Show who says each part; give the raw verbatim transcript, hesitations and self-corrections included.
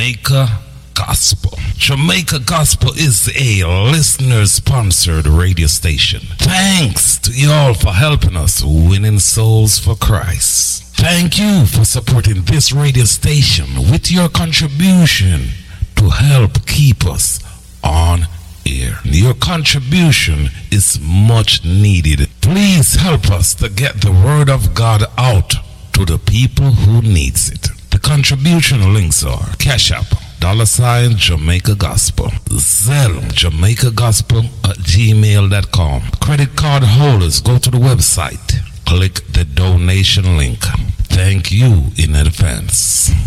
Speaker 1: Jamaica Gospel. Jamaica Gospel is a listener-sponsored radio station. Thanks to y'all for helping us winning souls for Christ. Thank you for supporting this radio station with your contribution to help keep us on air. Your contribution is much needed. Please help us to get the word of God out to the people who needs it. The contribution links are Cash App, dollar sign Jamaica Gospel, Zelle, Jamaica Gospel at gmail dot com. Credit card holders, go to the website, click the donation link. Thank you in advance.